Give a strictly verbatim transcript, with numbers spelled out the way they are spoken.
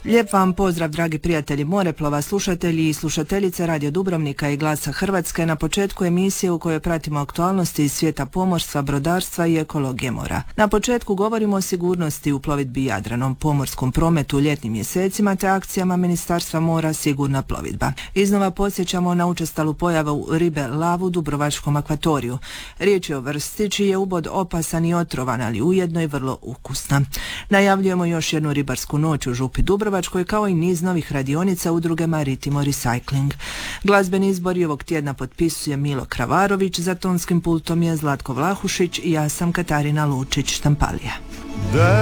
Lijep vam pozdrav, dragi prijatelji moreplova, slušatelji i slušateljice Radio Dubrovnika i Glasa Hrvatske na početku emisije u kojoj pratimo aktualnosti iz svijeta pomorstva, brodarstva i ekologije mora. Na početku govorimo o sigurnosti u plovidbi Jadranom, pomorskom prometu u ljetnim mjesecima te akcijama Ministarstva mora Sigurna plovidba. Iznova podsjećamo na učestalu pojavu ribe lav u Dubrovačkom akvatoriju. Riječ je o vrsti čiji je ubod opasan i otrovan, ali ujedno i vrlo ukusna. Najavljujemo još jednu ribarsku noć u Župi Dubrovačkoj, kao i niz novih radionica udruge Maritimo Recycling. Glazbeni izbor ovog tjedna potpisuje Milo Kravarović, za tonskim pultom je Zlatko Vlahušić i ja sam Katarina Lučić-Štampalija.